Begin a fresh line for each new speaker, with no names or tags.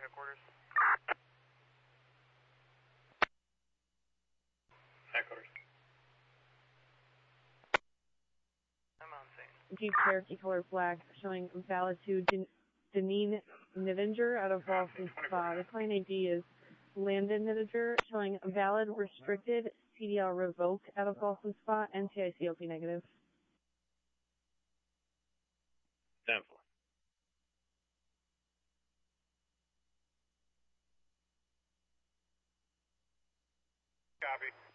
headquarters.
Headquarters.
I'm on scene.
Jeep Cherokee color black showing valid to Deneen Nivinger out of Boston Spa. The client ID is Landon Nivinger showing valid restricted CDL revoked out of Boston Spa and NTICOP negative.
10-4.
Copy.